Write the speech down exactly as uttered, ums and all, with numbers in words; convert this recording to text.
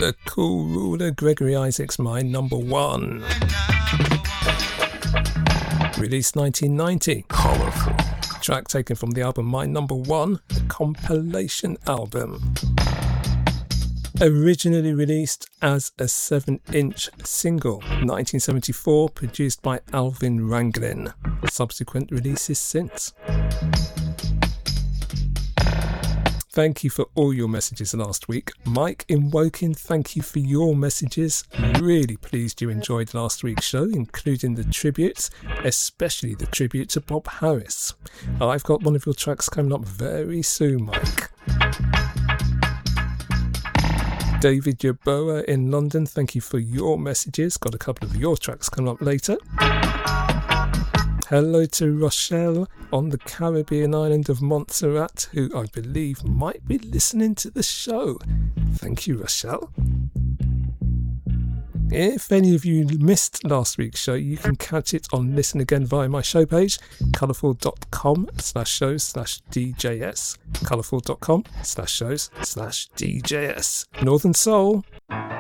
The Cool Ruler, Gregory Isaacs, my number one. Released nineteen ninety. Colourful. Track taken from the album My Number One, the compilation album. Originally released as a seven inch single, nineteen seventy-four, produced by Alvin Ranglin. Subsequent releases since. Thank you for all your messages last week. Mike in Woking, thank you for your messages. Really pleased you enjoyed last week's show, including the tributes, especially the tribute to Bob Harris. I've got one of your tracks coming up very soon, Mike. David Yaboa in London, thank you for your messages. Got a couple of your tracks coming up later. Hello to Rochelle on the Caribbean island of Montserrat, who I believe might be listening to the show. Thank you, Rochelle. If any of you missed last week's show, you can catch it on Listen Again via my show page, colourful.com slash shows slash DJS, colourful.com slash shows slash DJS. Northern Soul.